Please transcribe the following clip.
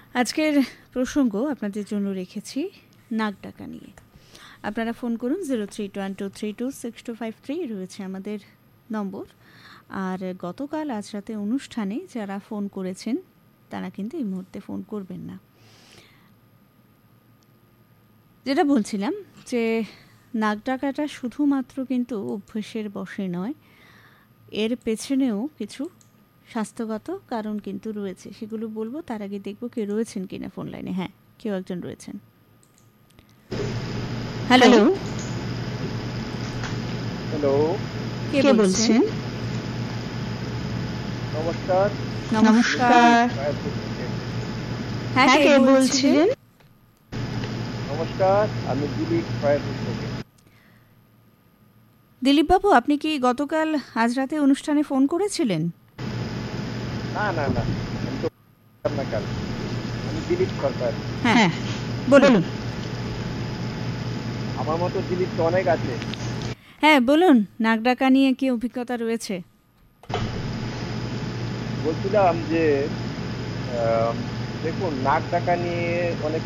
আজকের প্রসঙ্গ আপনাদের জন্য রেখেছি নাক ডাকা নিয়ে। আপনারা ফোন করুন 0312326253 রয়েছে আমাদের নম্বর। আর গতকাল আজ রাতে অনুষ্ঠানে যারা ফোন করেছেন তারা কিন্তু এই মুহূর্তে ফোন করবেন না। যেটা বলছিলাম যে নাক ডাকাটা শুধুমাত্র কিন্তু অভ্যাসের বশে নয়, এর পেছনেও কিছু স্বাস্থ্যগত কারণ কিন্তু রয়েছে, সেগুলো বলবো। তার আগে দেখবো কে রয়েছেন কিনা ফোন লাইনে। হ্যাঁ, কেউ একজন রয়েছেন। হ্যালো, হ্যালো, কে বলছেন? নমস্কার। নমস্কার। হ্যাঁ, কে বলছিলেন? নমস্কার, আমি দিলীপ ফায়ারপুর থেকে। দিলীপ বাবু, আপনি কি গতকাল আজ রাতে অনুষ্ঠানে ফোন করেছিলেন? না, আমি তো না কাল। আমি দিলীপ সরকার। হ্যাঁ, বলুন। আমার মতো দিলীপ তো অনেক আছে। হ্যাঁ বলুন, নাক ডাকা নিয়ে কি অভিজ্ঞতা রয়েছে? বলছিলাম যে দেখুন, নাক ডাকা নিয়ে অনেক